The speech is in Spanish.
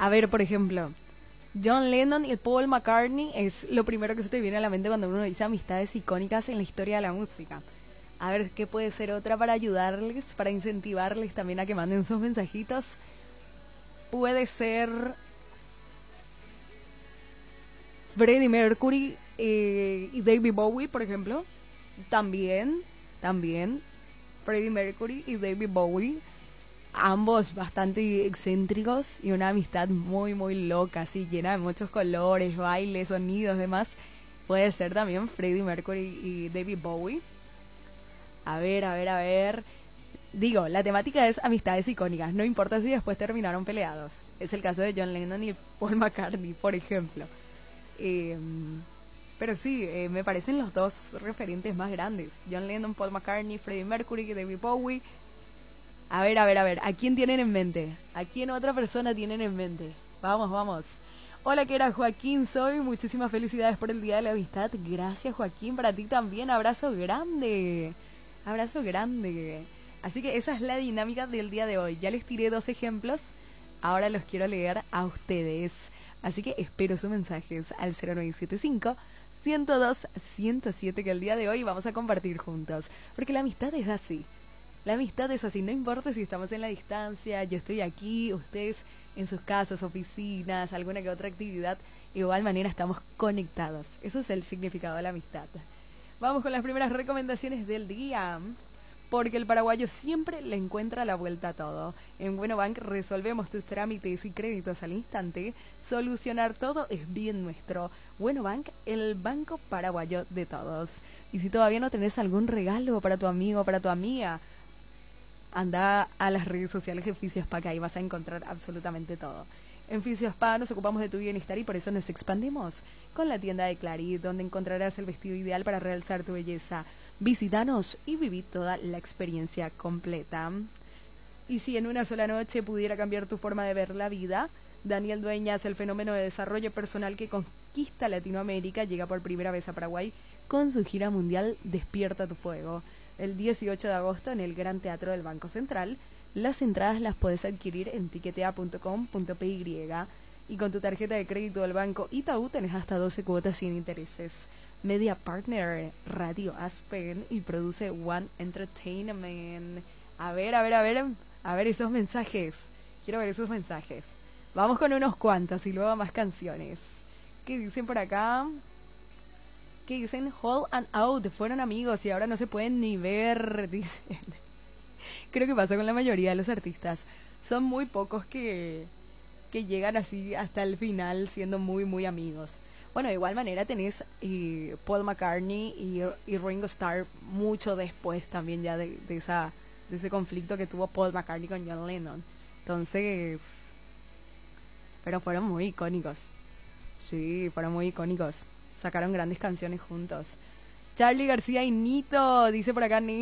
A ver, por ejemplo, John Lennon y Paul McCartney es lo primero que se te viene a la mente cuando uno dice amistades icónicas en la historia de la música. A ver, ¿qué puede ser otra para ayudarles, para incentivarles también a que manden sus mensajitos? Puede ser Freddie Mercury y David Bowie, por ejemplo. También Freddie Mercury y David Bowie, ambos bastante excéntricos y una amistad muy muy loca, así llena de muchos colores, bailes, sonidos, demás. Puede ser también Freddie Mercury y David Bowie. A ver. Digo, la temática es amistades icónicas, no importa si después terminaron peleados. Es el caso de John Lennon y Paul McCartney, por ejemplo. Eh, pero sí, me parecen los dos referentes más grandes. John Lennon, Paul McCartney, Freddie Mercury y David Bowie. A ver, ¿a quién tienen en mente? ¿A quién otra persona tienen en mente? Vamos. Hola, que era Joaquín, soy. Muchísimas felicidades por el Día de la Amistad. Gracias, Joaquín, para ti también. Abrazo grande. Abrazo grande. Así que esa es la dinámica del día de hoy. Ya les tiré 2 ejemplos. Ahora los quiero leer a ustedes. Así que espero sus mensajes al 0975 102 107 que el día de hoy vamos a compartir juntos. Porque la amistad es así. La amistad es así, no importa si estamos en la distancia, yo estoy aquí, ustedes en sus casas, oficinas, alguna que otra actividad, de igual manera estamos conectados. Eso es el significado de la amistad. Vamos con las primeras recomendaciones del día. Porque el paraguayo siempre le encuentra la vuelta a todo. En Buenobank resolvemos tus trámites y créditos al instante. Solucionar todo es bien nuestro. Buenobank, el banco paraguayo de todos. Y si todavía no tenés algún regalo para tu amigo o para tu amiga, anda a las redes sociales de Fisiospa, que ahí vas a encontrar absolutamente todo. En Fisiospa nos ocupamos de tu bienestar y por eso nos expandimos con la tienda de Clarit, donde encontrarás el vestido ideal para realzar tu belleza. Visítanos y viví toda la experiencia completa. Y si en una sola noche pudiera cambiar tu forma de ver la vida, Daniel Dueñas, el fenómeno de desarrollo personal que conquista Latinoamérica, llega por primera vez a Paraguay con su gira mundial Despierta tu Fuego. El 18 de agosto en el Gran Teatro del Banco Central. Las entradas las puedes adquirir en tiquetea.com.py y con tu tarjeta de crédito del banco Itaú tenés hasta 12 cuotas sin intereses. Media Partner, Radio Aspen y produce One Entertainment. A ver esos mensajes. Quiero ver esos mensajes. Vamos con unos cuantos y luego más canciones. ¿Qué dicen por acá? ¿Qué dicen? Hall and Out, fueron amigos y ahora no se pueden ni ver, dicen. Creo que pasa con la mayoría de los artistas. Son muy pocos que llegan así hasta el final siendo muy, muy amigos. Bueno, de igual manera tenés Paul McCartney y Ringo Starr mucho después también ya de ese conflicto que tuvo Paul McCartney con John Lennon. Entonces, pero fueron muy icónicos. Sí, fueron muy icónicos. Sacaron grandes canciones juntos. Charly García y Nito, dice por acá